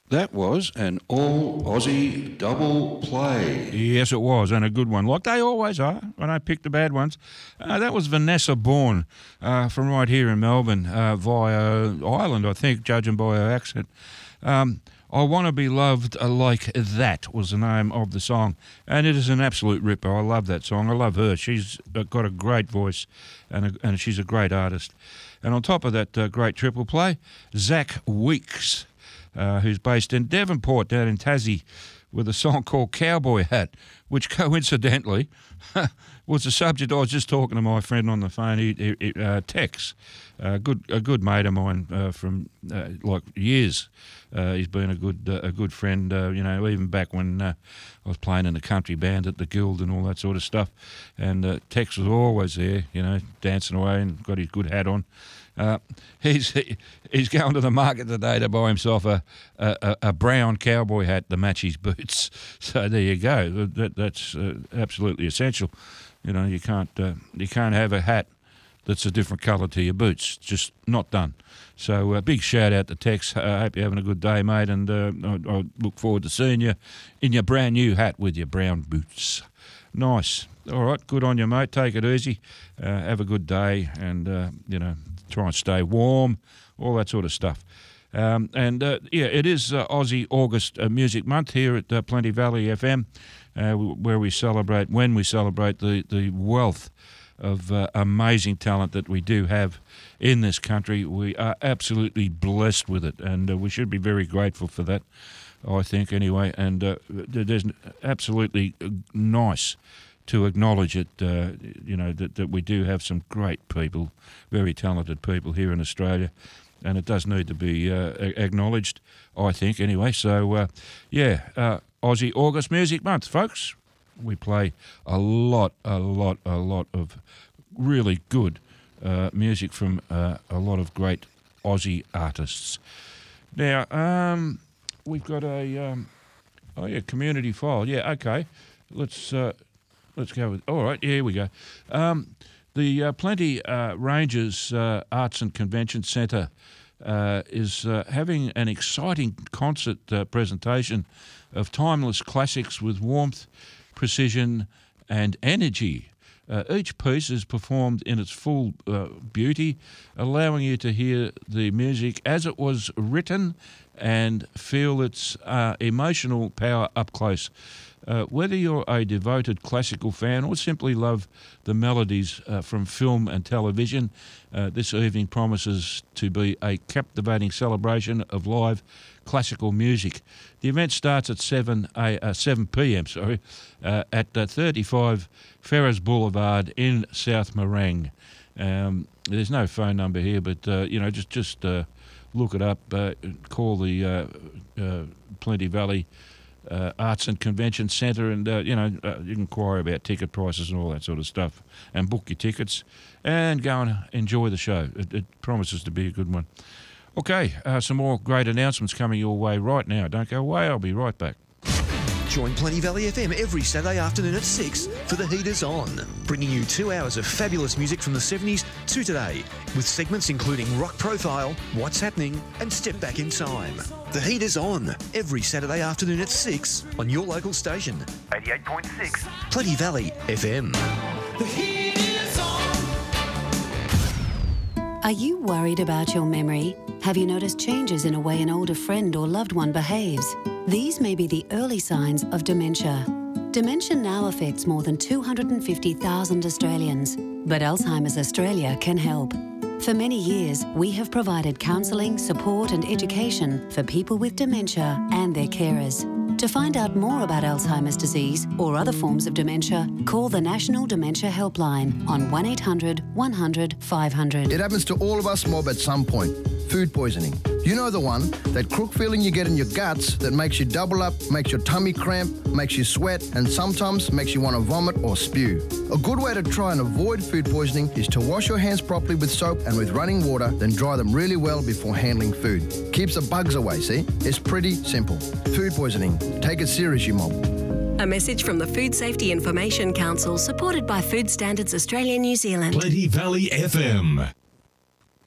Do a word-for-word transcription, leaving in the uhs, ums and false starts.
That was an all-Aussie double play. Yes, it was, and a good one, like they always are. I don't pick the bad ones. Uh, that was Vanessa Bourne uh, from right here in Melbourne uh, via Ireland, I think, judging by her accent. Um, I Want to Be Loved Like That was the name of the song, and it is an absolute ripper. I love that song. I love her. She's got a great voice, and, a, and she's a great artist. And on top of that uh, great triple play, Zach Weeks, Uh, who's based in Devonport down in Tassie, with a song called Cowboy Hat, which coincidentally was the subject I was just talking to my friend on the phone, he, he, uh, Tex, uh, good, a good mate of mine uh, from uh, like years. Uh, he's been a good uh, a good friend, uh, you know, even back when uh, I was playing in a country band at the Guild and all that sort of stuff. And uh, Tex was always there, you know, dancing away and got his good hat on. Uh, he's he, he's going to the market today to buy himself a, a, a brown cowboy hat to match his boots. So there you go. That, that's uh, absolutely essential. You know, you can't uh, you can't have a hat that's a different colour to your boots. Just not done. So a uh, big shout out to Tex. I uh, hope you're having a good day, mate, and uh, I, I look forward to seeing you in your brand new hat with your brown boots. Nice. All right, good on you, mate. Take it easy. Uh, have a good day, and uh, you know, try and stay warm, all that sort of stuff. Um, and uh, yeah, it is uh, Aussie August uh, Music Month here at uh, Plenty Valley F M, uh, where we celebrate, when we celebrate the, the wealth of uh, amazing talent that we do have in this country. We are absolutely blessed with it, and uh, we should be very grateful for that, I think, anyway. And uh, there's absolutely nice to acknowledge it, uh, you know, that, that we do have some great people, very talented people here in Australia, and it does need to be uh, acknowledged, I think, anyway. So, uh, yeah, uh, Aussie August Music Month, folks. We play a lot, a lot, a lot of really good uh, music from uh, a lot of great Aussie artists. Now, um, we've got a, um, oh yeah, community file. Yeah, okay. Let's... Uh, Let's go with, all right, here we go. Um, the uh, Plenty uh, Rangers uh, Arts and Convention Centre uh, is uh, having an exciting concert uh, presentation of timeless classics with warmth, precision and energy. Uh, each piece is performed in its full uh, beauty, allowing you to hear the music as it was written and feel its uh, emotional power up close. Uh, whether you're a devoted classical fan or simply love the melodies uh, from film and television, uh, this evening promises to be a captivating celebration of live classical music. The event starts at seven p m sorry, uh, at uh, thirty-five Ferrers Boulevard in South Morang. Um, there's no phone number here, but uh, you know, just just uh, look it up. Uh, call the uh, uh, Plenty Valley Uh, Arts and Convention Centre, and uh, you know, uh, you can inquire about ticket prices and all that sort of stuff, and book your tickets and go and enjoy the show. It, it promises to be a good one. Okay, uh, some more great announcements coming your way right now. Don't go away, I'll be right back. Join Plenty Valley F M every Saturday afternoon at six for The Heat Is On, bringing you two hours of fabulous music from the seventies to today, with segments including Rock Profile, What's Happening and Step Back in Time. The Heat Is On, every Saturday afternoon at six on your local station, eighty-eight point six Plenty Valley F M. The heat is on. Are you worried about your memory? Have you noticed changes in the way an older friend or loved one behaves? These may be the early signs of dementia. Dementia now affects more than two hundred fifty thousand Australians, but Alzheimer's Australia can help. For many years, we have provided counselling, support and education for people with dementia and their carers. To find out more about Alzheimer's disease or other forms of dementia, call the National Dementia Helpline on one eight hundred one hundred five hundred. It happens to all of us mob at some point. Food poisoning. You know the one, that crook feeling you get in your guts that makes you double up, makes your tummy cramp, makes you sweat, and sometimes makes you want to vomit or spew. A good way to try and avoid food poisoning is to wash your hands properly with soap and with running water, then dry them really well before handling food. Keeps the bugs away, see? It's pretty simple. Food poisoning. Take it serious, you mob. A message from the Food Safety Information Council, supported by Food Standards Australia, New Zealand. Plenty Valley F M.